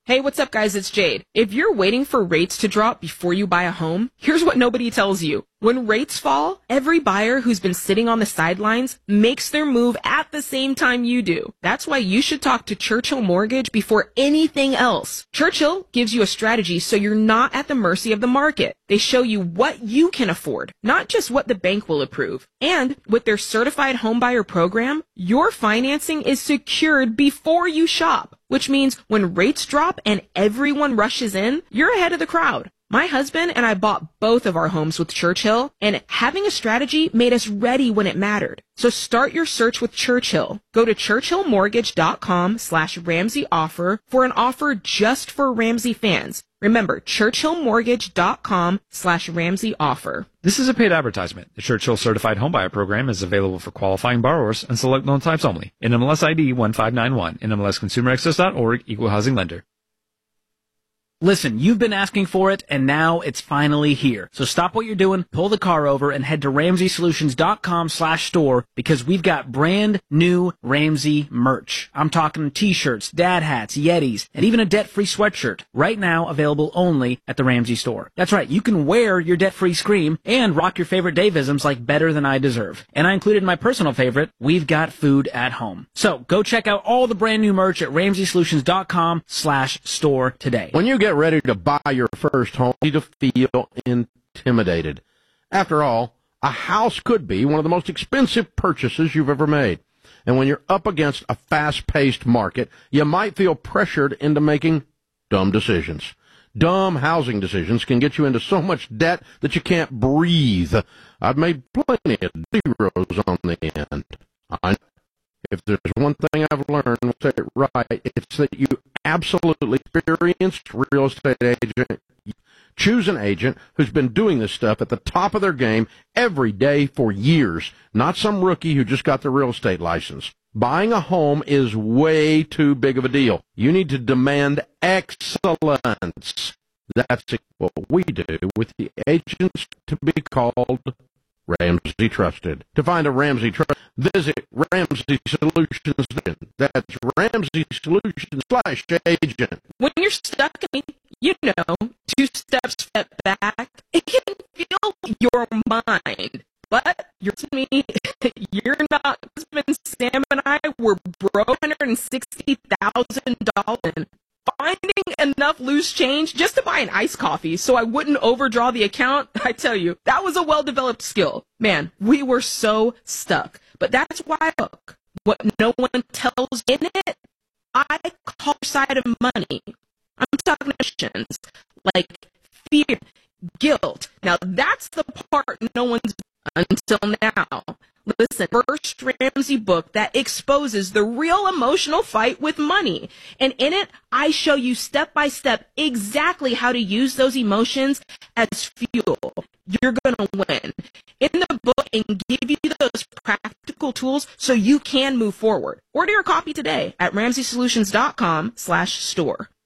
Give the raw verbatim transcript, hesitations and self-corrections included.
Hey, what's up, guys? It's Jade. If you're waiting for rates to drop before you buy a home, here's what nobody tells you. When rates fall, every buyer who's been sitting on the sidelines makes their move at the same time you do. That's why you should talk to Churchill Mortgage before anything else. Churchill gives you a strategy so you're not at the mercy of the market. They show you what you can afford, not just what the bank will approve. And with their certified homebuyer program, your financing is secured before you shop, which means when rates drop and everyone rushes in, you're ahead of the crowd. My husband and I bought both of our homes with Churchill, and having a strategy made us ready when it mattered. So start your search with Churchill. Go to churchillmortgage.com slash Ramsey offer for an offer just for Ramsey fans. Remember, churchillmortgage.com slash Ramsey offer. This is a paid advertisement. The Churchill Certified Homebuyer Program is available for qualifying borrowers and select loan types only. N M L S I D one five nine one, N M L S Consumer Access dot org, Equal Housing Lender. Listen, you've been asking for it, and now it's finally here. So stop what you're doing, pull the car over, and head to ramsey solutions dot com slash store because we've got brand new Ramsey merch. I'm talking t-shirts, dad hats, Yetis, and even a debt-free sweatshirt. Right now, available only at the Ramsey store. That's right, you can wear your debt-free scream and rock your favorite Davisms like Better Than I Deserve. And I included my personal favorite, We've Got Food at Home. So go check out all the brand new merch at ramsey solutions dot com slash store today. When you get ready to buy your first home, you need to feel intimidated. After all, a house could be one of the most expensive purchases you've ever made. And when you're up against a fast-paced market, you might feel pressured into making dumb decisions. Dumb housing decisions can get you into so much debt that you can't breathe. I've made plenty of zeros on the end. I If there's one thing I've learned, we'll say it right, it's that you absolutely experienced real estate agent. Choose an agent who's been doing this stuff at the top of their game every day for years, not some rookie who just got their real estate license. Buying a home is way too big of a deal. You need to demand excellence. That's what we do with the agents to be called Ramsey Trusted. To find a Ramsey Trust, visit Ramsey Solutions. That's Ramsey Solutions slash agent. When you're stuck in, you know, two steps step back, it can fill your mind. But you're to me, you're not. Husband Sam and I were broke one hundred sixty thousand dollars. Finding enough loose change just to buy an iced coffee so I wouldn't overdraw the account, I tell you, that was a well-developed skill. Man, we were so stuck. But that's why I look. What no one tells in it, I call side of money. I'm talking emotions like fear, guilt. Now that's the part no one's until now. Listen, first Ramsey book that exposes the real emotional fight with money. And in it, I show you step by step exactly how to use those emotions as fuel. You're going to win. In the book, and give you those practical tools so you can move forward. Order your copy today at ramsey solutions dot com slash store.